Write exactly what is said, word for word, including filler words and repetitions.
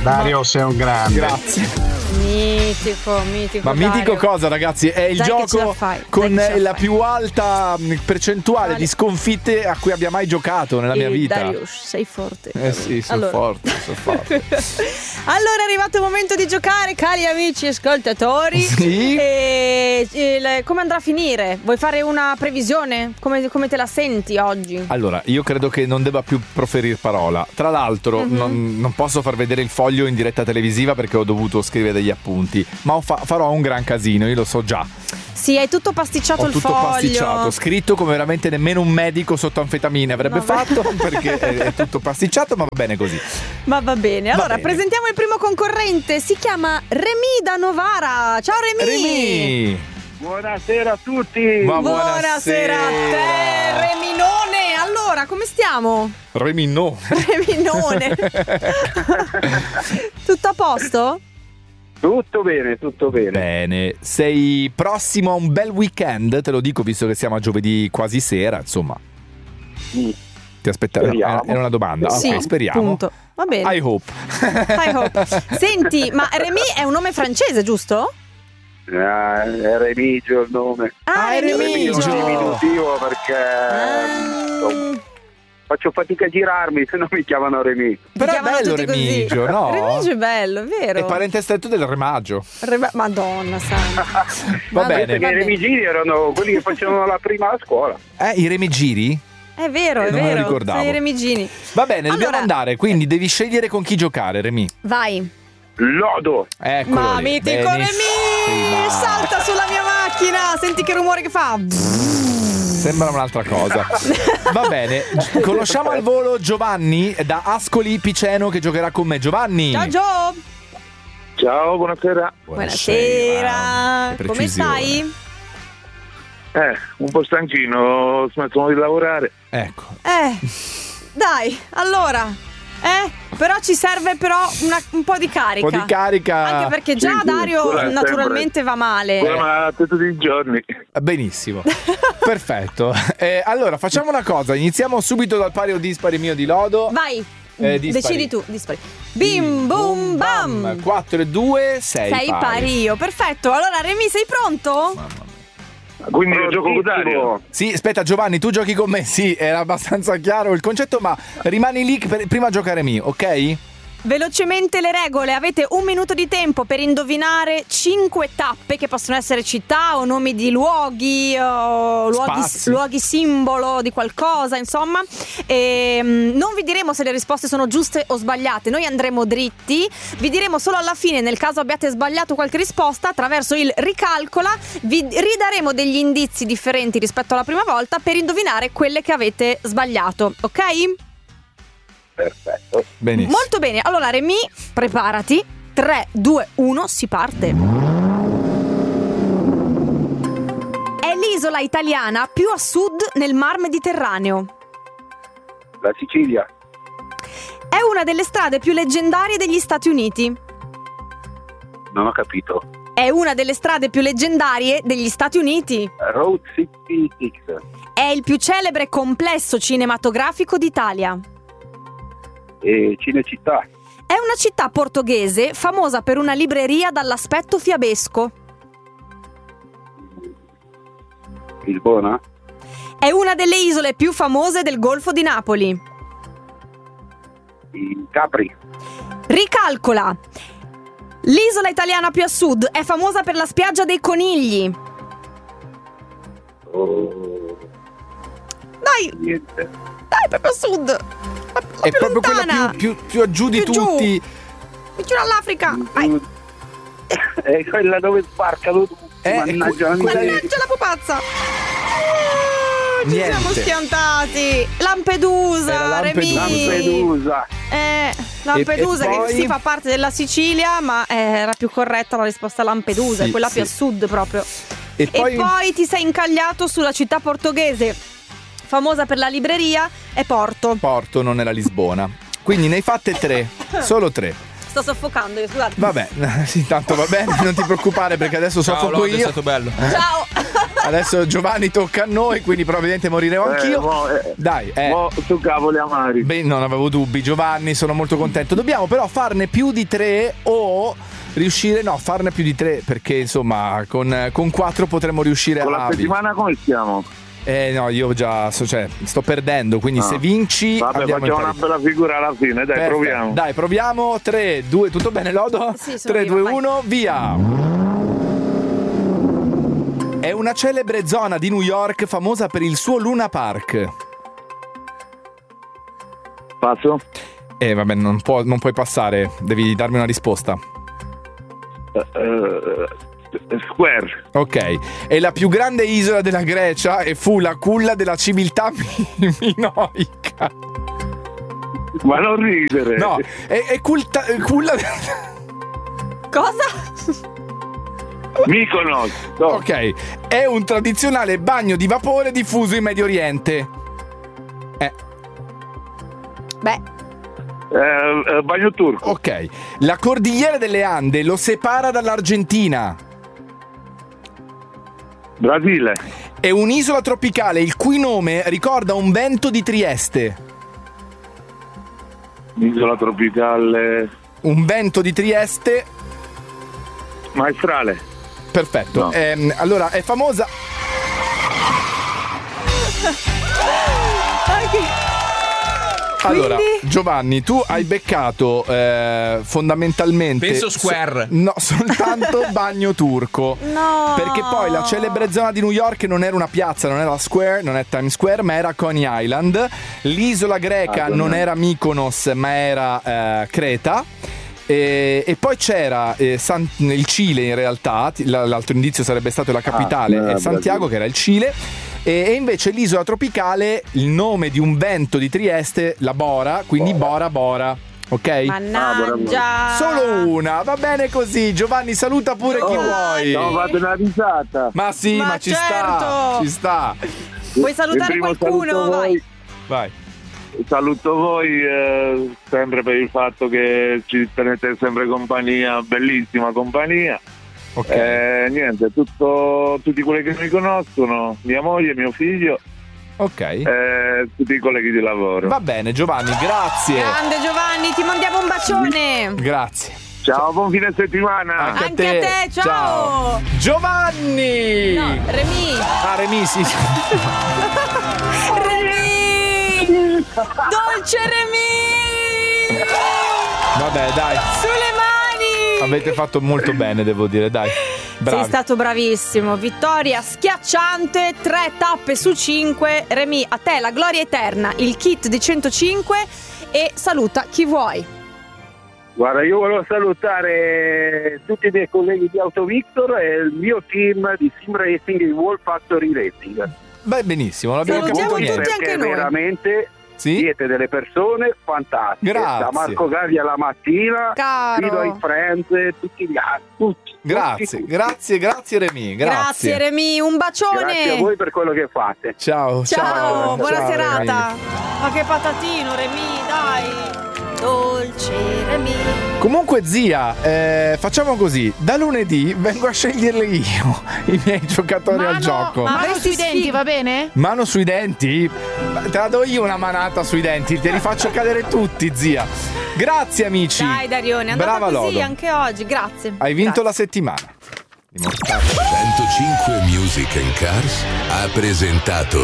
Dario, sei un grande. Grazie. Mitico, mitico. Ma mitico cosa, ragazzi? È il Dai gioco con la fai. più alta percentuale Vale. di sconfitte a cui abbia mai giocato nella mia E vita. Darius, sei forte. Eh sì, sono Allora. forte, sono forte. Allora è arrivato il momento di giocare, cari amici ascoltatori. Sì. E, e le- come andrà a finire? Vuoi fare una previsione? Come, come te la senti oggi? Allora, io credo che non debba più proferire parola. Tra l'altro, Mhm. non, non posso far vedere il foglio in diretta televisiva perché ho dovuto scrivere degli appunti. Ma ho fa- farò un gran casino, io lo so già. Sì, hai tutto pasticciato Ho il tutto foglio. pasticciato, scritto come veramente nemmeno un medico sotto anfetamine avrebbe Vabbè. fatto, perché è, è tutto pasticciato, ma va bene così. Ma va bene. Va Allora, bene. presentiamo il primo concorrente. Si chiama Remy da Novara. Ciao Remy. Remy! Buonasera a tutti. Ma Buonasera a te, Reminone. Allora, come stiamo? Remy no. Reminone. Tutto a posto? Tutto bene, tutto bene. Bene, sei prossimo a un bel weekend, te lo dico visto che siamo a giovedì quasi sera, insomma. Mm. Ti aspettavo, Speriamo. era era una domanda. Sì, ok, speriamo. punto. Va bene. I hope. I hope. Senti, ma Remy è un nome francese, giusto? Ah, è Remigio il nome. Ah, Ah, è Remigio. Remigio. Diminutivo perché Ah. faccio fatica a girarmi, se no mi chiamano Remy. Ti Però è chiamano bello tutti così. Remigio, no? Remigio è bello, è vero. È parente stretto del remaggio. Re- Madonna santa. Va bene. Perché va i bene. Remigini erano quelli che facevano la prima a scuola. Eh, i remigiri? È vero, è Non me lo vero. ricordavo. Sei Remigini. Va bene, dobbiamo Allora- andare, quindi devi scegliere con chi giocare, Remy. Vai. Lodo. Eccolo Ma lì. mitico Remy! Benissimo. Salta sulla mia macchina! Senti che rumore che fa! Sembra un'altra cosa. Va bene, conosciamo al volo Giovanni da Ascoli Piceno che giocherà con me. Giovanni. Ciao Gio! Ciao, buonasera. Buonasera! Che Come precisione. stai? Eh, un po' stanchino, ho smesso di lavorare. Ecco. Eh, dai, allora... Eh, però ci serve però una- un po' di carica. Un po' di carica. Anche perché già Sì, sì, Dario quella è naturalmente va male. Ma tutti i giorni. Benissimo. Perfetto. Eh, allora, facciamo una cosa. Iniziamo subito dal pari o dispari mio di Lodo. Vai, Eh, dispari. decidi tu, dispari. Bim bum bam. quattro e due, sei Sei pari io, perfetto. Allora Remy, sei pronto? Mamma mia. Quindi io gioco con Dario. Sì, aspetta Giovanni, tu giochi con me. Sì, era abbastanza chiaro il concetto, ma rimani lì per, prima a giocare mio, ok? Velocemente le regole, avete un minuto di tempo per indovinare cinque tappe che possono essere città o nomi di luoghi, o luoghi, Spazi. luoghi simbolo di qualcosa, insomma. E, mm, non vi diremo se le risposte sono giuste o sbagliate, noi andremo dritti, vi diremo solo alla fine, nel caso abbiate sbagliato qualche risposta, attraverso il ricalcola, vi ridaremo degli indizi differenti rispetto alla prima volta per indovinare quelle che avete sbagliato, ok? Perfetto. Benissimo. Molto bene, allora Remy, preparati. tre, due, uno, si parte. È l'isola italiana più a sud nel Mar Mediterraneo. La Sicilia. È una delle strade più leggendarie degli Stati Uniti. Non ho capito. È una delle strade più leggendarie degli Stati Uniti. Road sessantasei. È il più celebre complesso cinematografico d'Italia. E Cinecittà. È una città portoghese famosa per una libreria dall'aspetto fiabesco. Lisbona. È una delle isole più famose del Golfo di Napoli. I Capri. Ricalcola. L'isola italiana più a sud è famosa per la spiaggia dei conigli. Oh, Dai, niente. dai, proprio a sud. La, la È più proprio lontana. quella più, più, più a giù di Più giù. tutti. Vicino all'Africa. Vai. È quella dove sbarcano tutti. Eh, Mannaggia la que- quella miseria. Mannaggia la pupazza. Ah, ci Niente. siamo schiantati. Lampedusa, Era Remy. Lampedusa. Eh, Lampedusa E- e che poi? sì, fa parte della Sicilia, ma eh, era più corretta la risposta Lampedusa, Sì, è quella sì. più a sud proprio. E poi, E poi ti sei incagliato sulla città portoghese, famosa per la libreria, è Porto. Porto, non era Lisbona. Quindi ne hai fatte tre, solo tre. Sto soffocando io, scusate. Vabbè, sì, tanto va bene, non ti preoccupare perché adesso Ciao, soffoco Lode, è io. stato bello. Ciao. Adesso Giovanni tocca a noi, quindi probabilmente moriremo anch'io. Eh, mo, eh, Dai, eh. mo su cavoli amari. Beh, non avevo dubbi, Giovanni, sono molto contento. Dobbiamo però farne più di tre o riuscire, no, farne più di tre, perché insomma con, con quattro potremmo riuscire Con a la settimana come stiamo? Eh no, io già so, cioè, sto perdendo, quindi No. se vinci Vabbè, abbiamo facciamo il una pareggio. bella figura alla fine, dai, Perfetto. proviamo. Dai, proviamo. tre, due, tutto bene, Lodo? Sì, sono tre, viva, due, vai. uno, via. È una celebre zona di New York famosa per il suo Luna Park. Passo? Eh vabbè, non, può- non puoi passare, devi darmi una risposta. Eh, eh, Square. Ok, è la più grande isola della Grecia e fu la culla della civiltà mi- minoica. Ma non ridere. No, è, è culta- è culla... Cosa? Mykonos. No. Ok, è un tradizionale bagno di vapore diffuso in Medio Oriente. Eh, Beh, Eh, eh, bagno turco. ok, la cordigliera delle Ande lo separa dall'Argentina. Brasile. È un'isola tropicale il cui nome ricorda un vento di Trieste. Isola tropicale. Un vento di Trieste. Maestrale. Perfetto. No. Ehm, allora, è famosa. Allora, Quindi? Giovanni, tu hai beccato eh, fondamentalmente. Penso Square. so- no, soltanto bagno turco. no. Perché poi la celebre zona di New York non era una piazza, non era la Square, non è Times Square, ma era Coney Island. L'isola greca Ah, Coney non Island. era Mykonos, ma era eh, Creta. E, e poi c'era eh, San- il Cile in realtà, ti- l- l'altro indizio sarebbe stato la capitale, Ah, è eh, Santiago, Brasile. che era il Cile. E, e invece l'isola tropicale, il nome di un vento di Trieste, la Bora, quindi Bora Bora. Ok? Mannaggia. Solo una, va bene così. Giovanni, saluta pure chi vuoi. No, fate una risata. Ma sì, ma, Ma ci certo. sta, ci sta. Vuoi salutare In primo qualcuno? saluto Vai. voi. Vai. Saluto voi eh, sempre per il fatto che ci tenete sempre compagnia, bellissima compagnia. Ok. Eh, niente, tutto, tutti quelli che mi conoscono, mia moglie, mio figlio, Ok. eh, tutti i colleghi di lavoro. Va bene, Giovanni, grazie. Grande Giovanni, ti mandiamo un bacione. Grazie. Ciao, buon fine settimana. Anche, Anche a te, ciao. Giovanni. No, Remi. Ah, Remi, sì. Remi. Dolce Remi. Vabbè, dai. Sulle mani. Avete fatto molto bene, devo dire, dai. Bravi. Sei stato bravissimo. Vittoria schiacciante, tre tappe su cinque. Remi, a te la gloria eterna, il kit di centocinque e saluta chi vuoi. Guarda, io volevo salutare tutti i miei colleghi di Autovictor e il mio team di Sim Racing di Wolf Factory Racing. Beh, benissimo, non abbiamo Salutiamo capito tutti niente. anche Perché noi. veramente Sì? siete delle persone fantastiche. Grazie. Da Marco Gagli alla mattina, Caro. fino ai friends, tutti gli altri. Tutti, Grazie, tutti, tutti. grazie, grazie Remi, grazie. Grazie Remi, un bacione. Grazie a voi per quello che fate. Ciao, ciao. Ciao, buona ciao, serata. Remi. Ma che patatino, Remi, dai. Dolce Remi. Comunque zia, eh, facciamo così, da lunedì vengo a sceglierli io, i miei giocatori al gioco. ma- Mano avresti sui denti, sfiga. va bene? Mano sui denti? Te la do io una manata sui denti, te li faccio cadere tutti, zia. Grazie amici. Dai Darione, è andata Brava così Lodo. anche oggi, grazie. Hai vinto Grazie. la settimana. Dimostrato. centocinque Music and Cars ha presentato